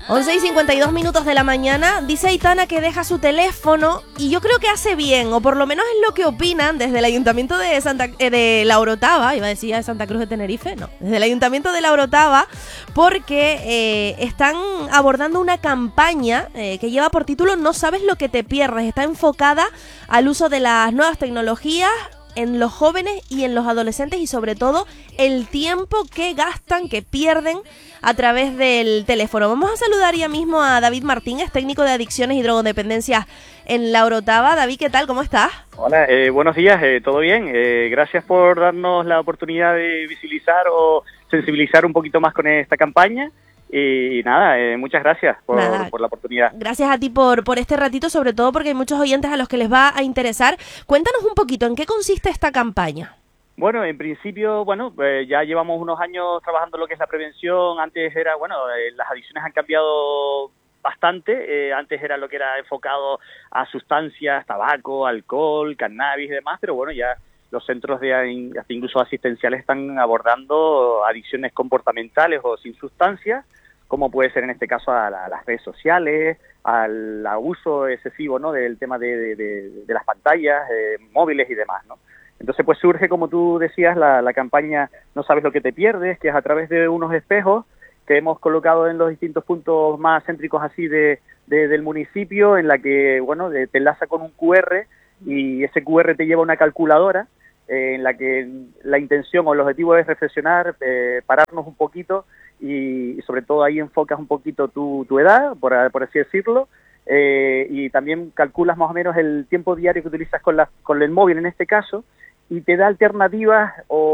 11:52 de la mañana. Dice Aitana que deja su teléfono y yo creo que hace bien, o por lo menos es lo que opinan desde el Ayuntamiento de La Orotava, iba a decir ya de Santa Cruz de Tenerife, no, desde el Ayuntamiento de La Orotava, porque están abordando una campaña que lleva por título No sabes lo que te pierdes. Está enfocada al uso de las nuevas tecnologías en los jóvenes y en los adolescentes y sobre todo el tiempo que gastan, que pierden a través del teléfono. Vamos a saludar ya mismo a David Martínez, técnico de adicciones y drogodependencias en La Orotava. David, ¿qué tal? ¿Cómo estás? Hola, buenos días, ¿todo bien? Gracias por darnos la oportunidad de visibilizar o sensibilizar un poquito más con esta campaña. Y nada, muchas gracias por la oportunidad. Gracias a ti por este ratito, sobre todo porque hay muchos oyentes a los que les va a interesar. Cuéntanos un poquito, ¿en qué consiste esta campaña? Bueno, en principio, ya llevamos unos años trabajando lo que es la prevención. Antes era, las adicciones han cambiado bastante. Antes era lo que era enfocado a sustancias, tabaco, alcohol, cannabis y demás, pero bueno, ya los centros hasta incluso asistenciales están abordando adicciones comportamentales o sin sustancias, como puede ser en este caso a las redes sociales, al abuso excesivo, ¿no?, del tema de las pantallas, móviles y demás, ¿no? Entonces, pues surge, como tú decías, la campaña No sabes lo que te pierdes, que es a través de unos espejos que hemos colocado en los distintos puntos más céntricos así del municipio, en la que, te enlaza con un QR y ese QR te lleva a una calculadora en la que la intención o el objetivo es reflexionar, pararnos un poquito y sobre todo ahí enfocas un poquito tu edad, por así decirlo, y también calculas más o menos el tiempo diario que utilizas con el móvil en este caso, y te da alternativas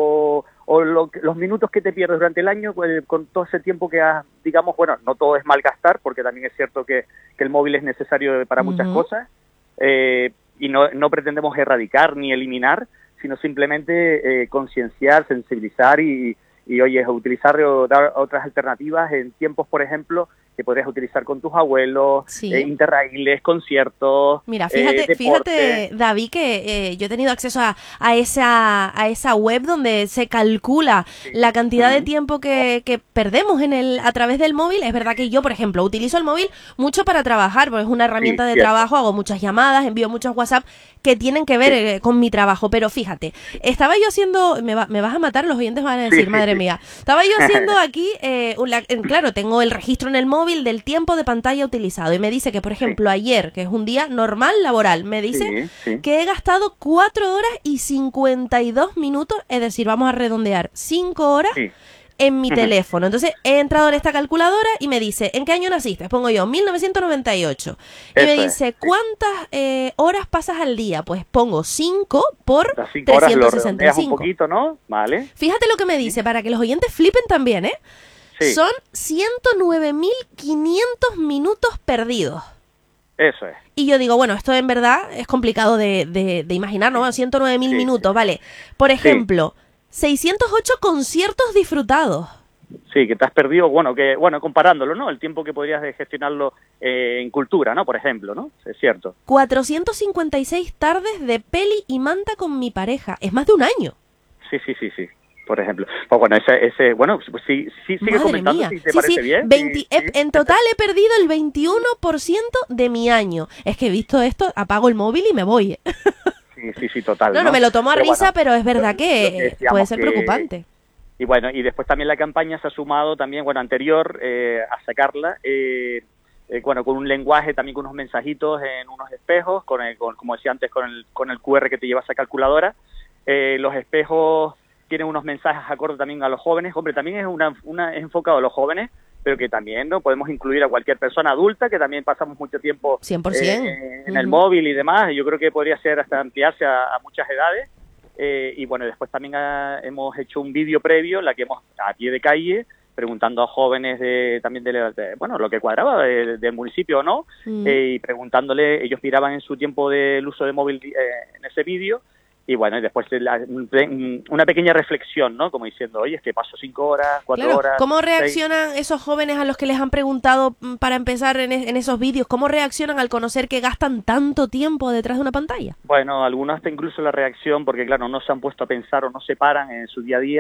los minutos que te pierdes durante el año con todo ese tiempo que has, digamos, no todo es malgastar, porque también es cierto que el móvil es necesario para muchas cosas, y no pretendemos erradicar ni eliminar, sino simplemente concienciar, sensibilizar y oye, utilizar o dar otras alternativas en tiempos, por ejemplo, que podrías utilizar con tus abuelos, sí. Interraíles, conciertos. Mira, fíjate, David, que yo he tenido acceso a esa web donde se calcula la cantidad de tiempo que perdemos a través del móvil. Es verdad que yo, por ejemplo, utilizo el móvil mucho para trabajar, porque es una herramienta de trabajo, hago muchas llamadas, envío muchos WhatsApp que tienen que ver con mi trabajo. Pero fíjate, estaba yo haciendo, me vas a matar, los oyentes van a decir, madre mía, estaba yo haciendo aquí, claro, tengo el registro en el móvil del tiempo de pantalla utilizado y me dice que, por ejemplo, ayer, que es un día normal laboral, me dice que he gastado 4 horas y 52 minutos, es decir, vamos a redondear, 5 horas en mi teléfono. Entonces he entrado en esta calculadora y me dice, ¿en qué año naciste? Pongo yo, 1998. Y me dice, ¿cuántas horas pasas al día? Pues pongo 5 por 365. Un poquito, ¿no? Vale. Fíjate lo que me dice, para que los oyentes flipen también, ¿eh? Sí. Son 109.500 minutos perdidos. Eso es. Y yo digo, bueno, esto en verdad es complicado de imaginar, ¿no? 109.000 minutos, vale. Por ejemplo, 608 conciertos disfrutados. Sí, que te has perdido, comparándolo, ¿no? El tiempo que podrías gestionarlo en cultura, ¿no? Por ejemplo, ¿no? Es cierto. 456 tardes de peli y manta con mi pareja. Es más de un año. Sí. Por ejemplo. Pues sí, sigue comentando mía. Si te parece bien. En total he perdido el 21% de mi año. Es que he visto esto, apago el móvil y me voy. Sí, total. No, me lo tomo a risa, pero es verdad que puede ser preocupante. Y después también la campaña se ha sumado también, anterior a sacarla, con un lenguaje, también con unos mensajitos en unos espejos, como decía antes, con el QR que te lleva esa calculadora. Los espejos tienen unos mensajes acordes también a los jóvenes. Hombre, también es es enfocado a los jóvenes, pero que también no podemos incluir a cualquier persona adulta, que también pasamos mucho tiempo 100%. En el móvil y demás. Yo creo que podría ser hasta ampliarse a muchas edades. Después también hemos hecho un vídeo previo en la que hemos, a pie de calle, preguntando a jóvenes lo que cuadraba del municipio o no, y preguntándole, ellos miraban en su tiempo del uso de móvil en ese vídeo. Y después una pequeña reflexión, ¿no? Como diciendo, oye, es que paso 5 horas, 4 horas. ¿Cómo reaccionan esos jóvenes a los que les han preguntado, para empezar en esos vídeos, cómo reaccionan al conocer que gastan tanto tiempo detrás de una pantalla? Bueno, algunos hasta incluso la reacción, porque claro, no se han puesto a pensar o no se paran en su día a día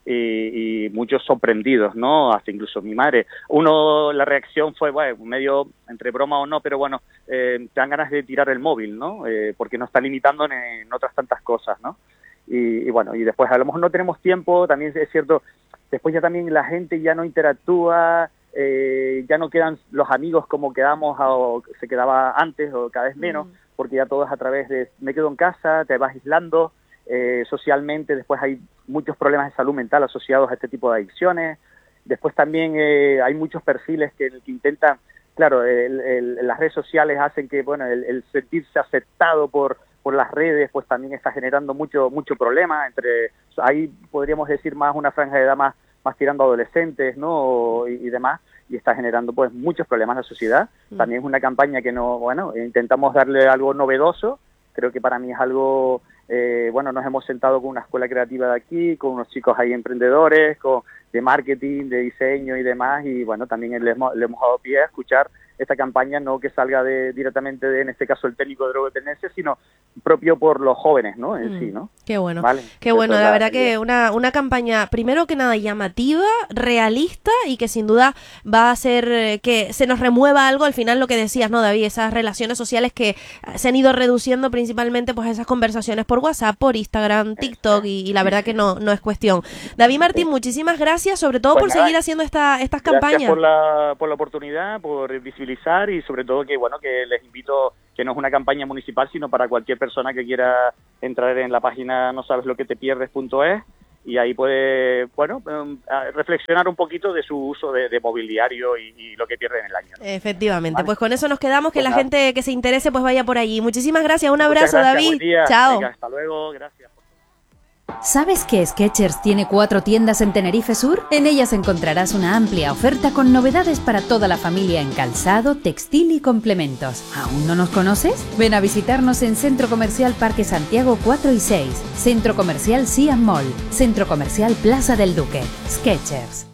y muchos sorprendidos, ¿no? Hasta incluso mi madre. La reacción fue, bueno, medio entre broma o no, pero bueno, te dan ganas de tirar el móvil, ¿no? Porque nos está limitando en otras tantas cosas, ¿no? Y bueno, y después a lo mejor no tenemos tiempo, también es cierto, después ya también la gente ya no interactúa, ya no quedan los amigos como quedamos o se quedaba antes o cada vez menos, porque ya todo es a través de me quedo en casa, te vas aislando, socialmente después hay muchos problemas de salud mental asociados a este tipo de adicciones, después también hay muchos perfiles que intentan, claro, las redes sociales hacen que, bueno, el sentirse aceptado por las redes, pues también está generando mucho problema ahí podríamos decir más una franja de edad más tirando a adolescentes, ¿no? Y demás, y está generando pues muchos problemas en la sociedad. También es una campaña que intentamos darle algo novedoso, creo que para mí es algo, nos hemos sentado con una escuela creativa de aquí, con unos chicos ahí emprendedores, de marketing, de diseño y demás, y bueno, también le hemos dado pie a escuchar esta campaña, no que salga directamente de, en este caso, el técnico de drogodependencia, sino propio por los jóvenes, ¿no? En sí, ¿no? Qué bueno. ¿Vale? Qué bueno, la verdad que una campaña, primero que nada, llamativa, realista y que sin duda va a hacer que se nos remueva algo, al final lo que decías, ¿no, David? Esas relaciones sociales que se han ido reduciendo principalmente, pues esas conversaciones por WhatsApp, por Instagram, TikTok y la verdad que no es cuestión. David Martín, muchísimas gracias, sobre todo por seguir haciendo estas campañas. Gracias por la oportunidad, por visibilizar y sobre todo que les invito, que no es una campaña municipal, sino para cualquier persona que quiera entrar en la página nosabesloquetepierdes.es y ahí puede, reflexionar un poquito de su uso de mobiliario y lo que pierde en el año, ¿no? Efectivamente, ¿vale? Pues con eso nos quedamos, que pues la nada. gente que se interese pues vaya por allí. Muchísimas gracias, un abrazo, gracias, David. Buen día. Chao. Venga, hasta luego, gracias. ¿Sabes que Skechers tiene 4 tiendas en Tenerife Sur? En ellas encontrarás una amplia oferta con novedades para toda la familia en calzado, textil y complementos. ¿Aún no nos conoces? Ven a visitarnos en Centro Comercial Parque Santiago 4 y 6, Centro Comercial Siam Mall, Centro Comercial Plaza del Duque. Skechers.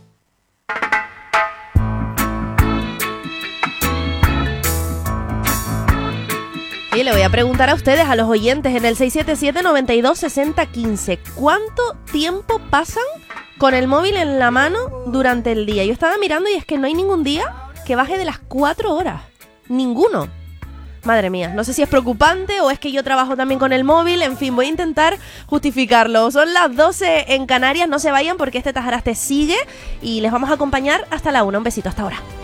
Y le voy a preguntar a ustedes, a los oyentes, en el 677-92-60-15, ¿cuánto tiempo pasan con el móvil en la mano durante el día? Yo estaba mirando y es que no hay ningún día que baje de las 4 horas. Ninguno. Madre mía, no sé si es preocupante o es que yo trabajo también con el móvil. En fin, voy a intentar justificarlo. Son las 12 en Canarias, no se vayan porque este Tajaraste sigue y les vamos a acompañar hasta la 1. Un besito, hasta ahora.